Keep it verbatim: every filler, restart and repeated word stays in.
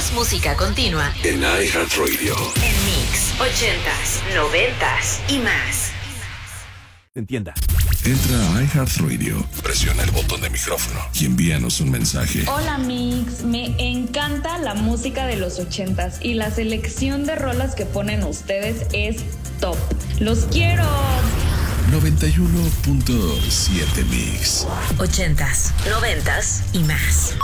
Más música continua en iHeartRadio. En mix, ochentas, noventas y más. Entienda. Entra a iHeartRadio, presiona el botón de micrófono y envíanos un mensaje. Hola Mix, me encanta la música de los ochentas y la selección de rolas que ponen ustedes es top. ¡Los quiero! noventa y uno punto siete Mix. Ochentas, noventas y más.